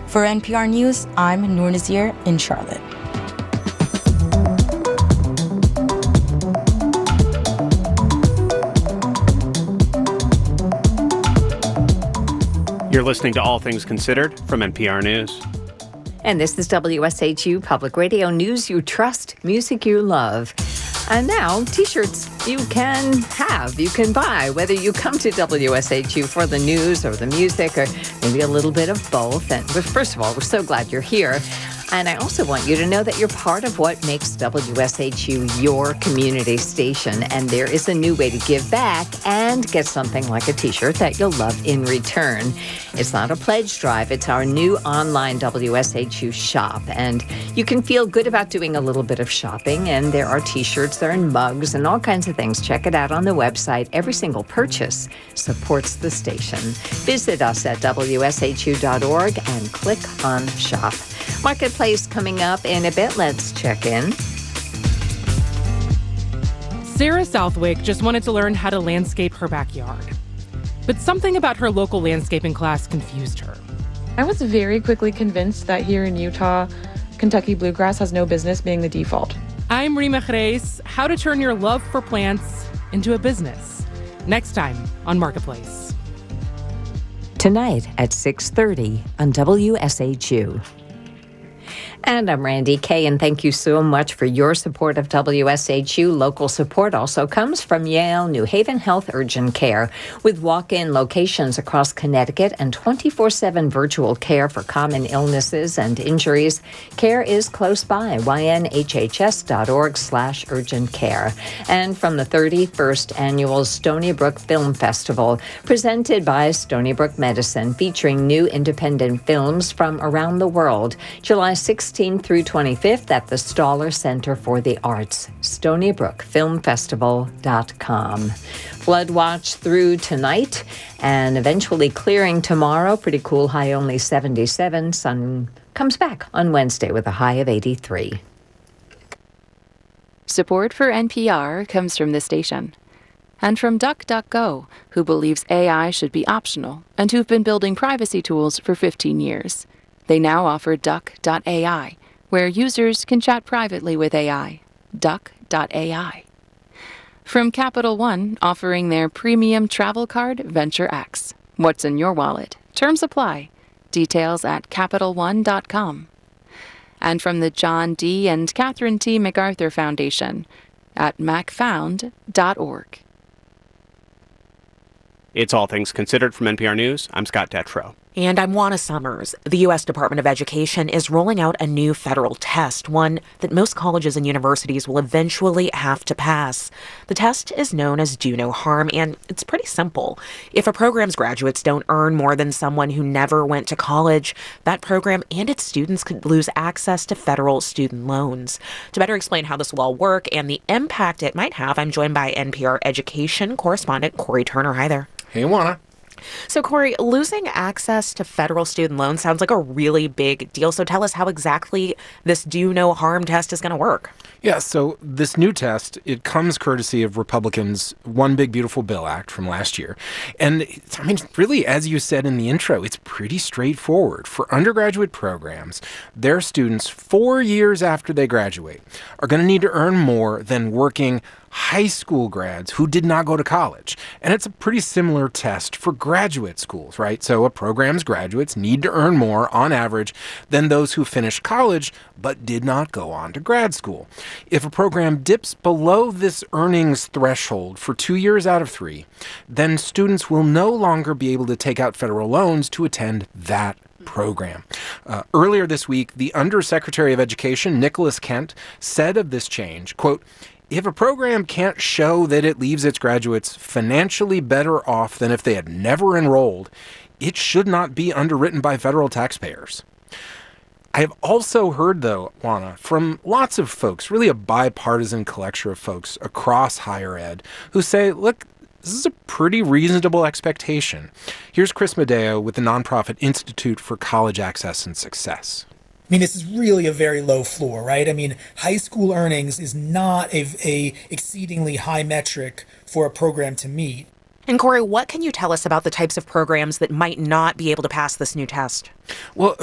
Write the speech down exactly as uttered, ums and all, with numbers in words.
For N P R News, I'm Noor Nazir in Charlotte. You're listening to All Things Considered from N P R News. And this is W S H U Public Radio, news you trust, music you love. And now, T-shirts you can have, you can buy, whether you come to W S H U for the news or the music or maybe a little bit of both. And first of all, we're so glad you're here. And I also want you to know that you're part of what makes W S H U your community station. And there is a new way to give back and get something like a T-shirt that you'll love in return. It's not a pledge drive. It's our new online W S H U shop. And you can feel good about doing a little bit of shopping. And there are T-shirts, there are mugs, and all kinds of things. Check it out on the website. Every single purchase supports the station. Visit us at W S H U dot org and click on shop. Marketplace coming up in a bit. Let's check in. Sarah Southwick just wanted to learn how to landscape her backyard. But something about her local landscaping class confused her. I was very quickly convinced that here in Utah, Kentucky bluegrass has no business being the default. I'm Rima Jerez. How to turn your love for plants into a business. Next time on Marketplace. Tonight at six thirty on W S H U. And I'm Randy Kay, and thank you so much for your support of W S H U. Local support also comes from Yale New Haven Health Urgent Care, with walk-in locations across Connecticut and twenty-four seven virtual care for common illnesses and injuries. Care is close by, Y N H H S dot org slash urgent care. And from the thirty-first Annual Stony Brook Film Festival, presented by Stony Brook Medicine, featuring new independent films from around the world, July sixteenth through twenty-fifth at the Stoller Center for the Arts, stony brook film festival dot com. Flood watch through tonight and eventually clearing tomorrow. Pretty cool, high only seventy-seven. Sun comes back on Wednesday with a high of eighty-three. Support for N P R comes from this station and from DuckDuckGo, who believes A I should be optional and who've been building privacy tools for fifteen years. They now offer duck dot A I, where users can chat privately with A I. duck dot A I. From Capital One, offering their premium travel card, Venture X. What's in your wallet? Terms apply. Details at capital one dot com. And from the John D. and Catherine T. MacArthur Foundation at mac found dot org. It's All Things Considered from N P R News. I'm Scott Detrow. And I'm Juana Summers. The U S Department of Education is rolling out a new federal test, one that most colleges and universities will eventually have to pass. The test is known as Do No Harm, and it's pretty simple. If a program's graduates don't earn more than someone who never went to college, that program and its students could lose access to federal student loans. To better explain how this will all work and the impact it might have, I'm joined by N P R education correspondent Corey Turner. Hi there. Hey, Juana. So, Corey, losing access to federal student loans sounds like a really big deal. So tell us how exactly this Do No Harm test is going to work. Yeah, so this new test, it comes courtesy of Republicans' One Big Beautiful Bill Act from last year. And, it's, I mean, really, as you said in the intro, it's pretty straightforward. For undergraduate programs, their students, four years after they graduate, are going to need to earn more than working high school grads who did not go to college. And it's a pretty similar test for graduate schools, right? So a program's graduates need to earn more on average than those who finished college but did not go on to grad school. If a program dips below this earnings threshold for two years out of three, then students will no longer be able to take out federal loans to attend that program. Uh, earlier this week, the Undersecretary of Education, Nicholas Kent, said of this change, quote, "If a program can't show that it leaves its graduates financially better off than if they had never enrolled, it should not be underwritten by federal taxpayers." I have also heard, though, Juana, from lots of folks, really a bipartisan collection of folks across higher ed, who say, look, this is a pretty reasonable expectation. Here's Chris Medeo with the nonprofit Institute for College Access and Success. I mean, this is really a very low floor, right? I mean, high school earnings is not a, a exceedingly high metric for a program to meet. And Corey, what can you tell us about the types of programs that might not be able to pass this new test? Well,